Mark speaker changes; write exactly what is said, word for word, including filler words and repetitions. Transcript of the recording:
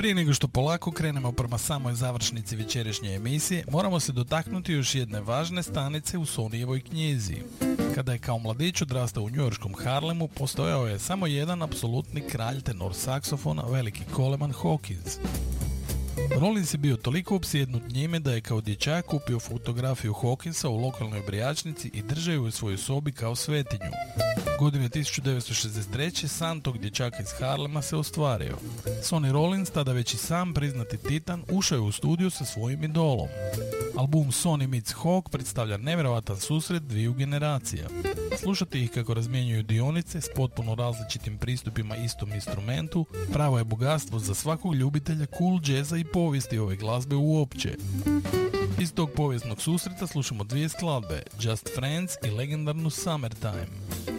Speaker 1: Prije nego što polako krenemo prema samoj završnici večerašnje emisije, moramo se dotaknuti još jedne važne stanice u Sonyjevoj knjizi. Kada je kao mladić odrastao u njujorškom Harlemu, postojao je samo jedan apsolutni kralj tenor saksofona, veliki Coleman Hawkins. Rollins je bio toliko opsjednut njime da je kao dječak kupio fotografiju Hawkinsa u lokalnoj brijačnici i držao ju u svojoj sobi kao svetinju. Godine tisuću devetsto šezdeset treće san tog dječaka iz Harlema se ostvario. Sonny Rollins, tada već i sam priznati titan, ušao je u studiju sa svojim idolom. Album Sonny meets Hawk predstavlja nevjerojatan susret dviju generacija. Slušati ih kako razmjenjuju dionice s potpuno različitim pristupima istom instrumentu pravo je bogatstvo za svakog ljubitelja cool džeza i povijesti ove glazbe uopće. Iz tog povijesnog susreta slušamo dvije skladbe, Just Friends i legendarnu Summertime.